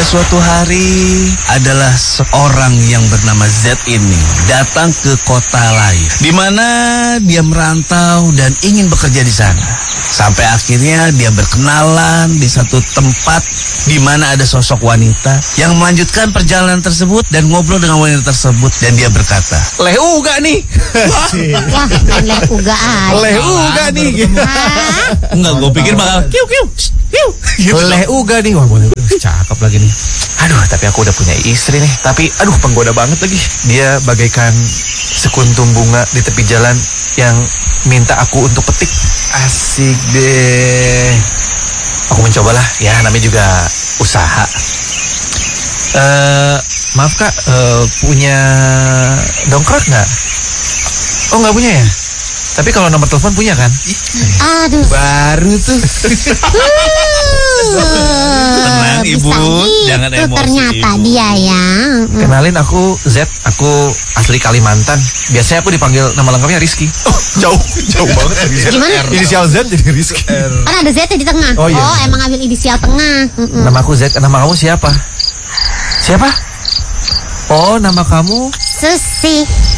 suatu hari adalah seorang yang bernama Z ini datang ke kota lain, di mana dia merantau dan ingin bekerja di sana. Sampai akhirnya dia berkenalan di satu tempat di mana ada sosok wanita yang melanjutkan perjalanan tersebut dan ngobrol dengan wanita tersebut, dan dia berkata, "Leh uga nih." Wah, main leh uga aja. Leh uga nih. Enggak, gue pikir bakal kiu kiu. Leh uga nih. Wah, boleh. Cakep lagi nih. Aduh, tapi aku udah punya istri nih. Tapi aduh, penggoda banget lagi. Dia bagaikan sekuntum bunga di tepi jalan yang minta aku untuk petik. Asik deh. Aku mencobalah. Ya, namanya juga usaha. Maaf kak, punya dongkrak nggak? Oh, nggak punya ya? Tapi kalau nomor telepon punya kan? Aduh. Baru tuh. Tenang ibu, jangan gitu emosi ternyata ibu. dia ya. Kenalin, aku Z, aku asli Kalimantan. Biasanya aku dipanggil nama lengkapnya Rizky. Oh, jauh banget dari Z. Gimana? Inisial Z jadi Rizky. Kan ada Z di tengah. Oh, iya. Emang ambil inisial tengah. Nama aku Z, nama kamu siapa? Siapa? Oh, nama kamu Susi.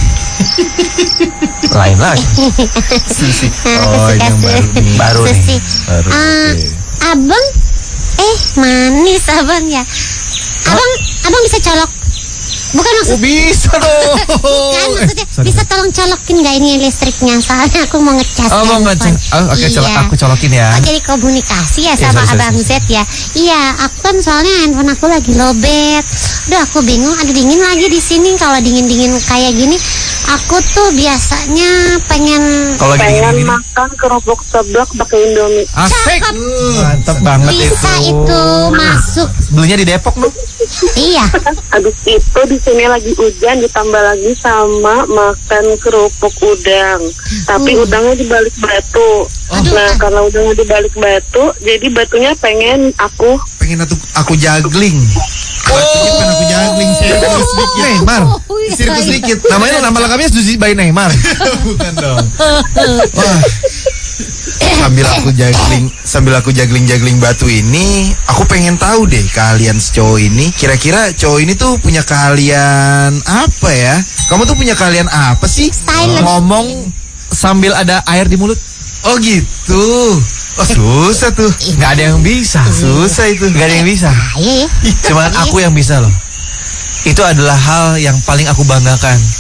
lain lagi. Susi. Oh, ini yang baru nih. Baru nih. Susi. Baru. Abang, manis abang ya. Abang bisa colok. Bukan maksud. Bisa dong. Kan maksudnya bisa tolong colokin nggak ini listriknya? Soalnya aku mau ngecas. Oh, mau ngecas. Oke, Iya. aku colokin ya. Oh, jadi komunikasi ya sama sorry, Abang sorry. Z ya. Iya, aku kan soalnya handphone aku lagi lowbat. Udah aku bingung, ada dingin lagi di sini. Kalau dingin-dingin kayak gini, aku tuh biasanya pengen Kalau lagi Pengen gini. makan kerupuk seblak pakai Indomie. Asik. Cakep. Mantap banget bisa itu masuk. Belinya di Depok lu. Iya. Habis itu di sini lagi hujan, ditambah lagi sama makan kerupuk udang. Tapi udangnya di balik batu. Nah, karena udangnya di balik batu, jadi batunya pengen aku Pengen aku juggling. Batunya pengen aku juggling. Sirkus sedikit. Neymar. Sirkus sedikit. Namanya nama lengkapnya Suzy by Neymar. Bukan dong. Wah. Sambil aku juggling batu ini, aku pengen tahu deh keahlian si cowok ini. Kira-kira cowok ini tuh punya keahlian apa ya? Kamu tuh punya keahlian apa sih? Silent. Ngomong sambil ada air di mulut. Oh gitu. Oh susah tuh. Nggak ada yang bisa. Susah itu. Nggak ada yang bisa. Iya. Cuman aku yang bisa loh. Itu adalah hal yang paling aku banggakan.